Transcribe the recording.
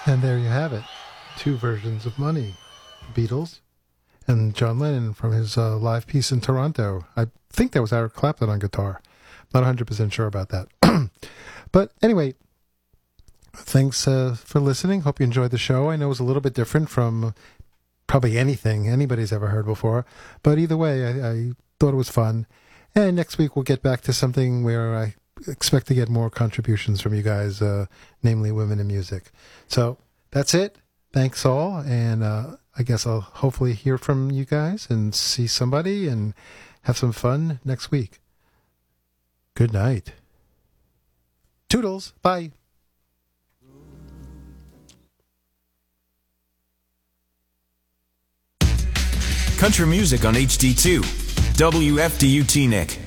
And there you have it. Two versions of Money. Beatles and John Lennon from his live piece in Toronto. I think that was Eric Clapton on guitar. Not 100% sure about that. But anyway, thanks for listening. Hope you enjoyed the show. I know it was a little bit different from probably anything anybody's ever heard before. But either way, I thought it was fun. And next week we'll get back to something where I expect to get more contributions from you guys, namely women in music. So that's it. Thanks all. And I guess I'll hopefully hear from you guys and see somebody and have some fun next week. Good night. Toodles. Bye. Country music on HD2. WFDU Teaneck.